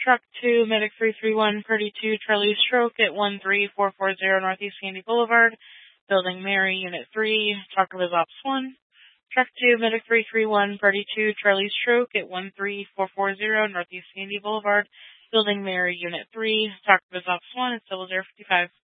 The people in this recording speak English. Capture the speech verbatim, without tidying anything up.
Truck two, Medic three three one, Purdy two, Charlie Stroke at one three four four zero Northeast Sandy Boulevard, Building Mary, Unit three, talk with Ops one. Truck two, Medic three three one, Purdy two, Charlie Stroke at one three four four zero Northeast Sandy Boulevard, Building Mary, Unit three, talk with Ops one, it's double zero fifty-five.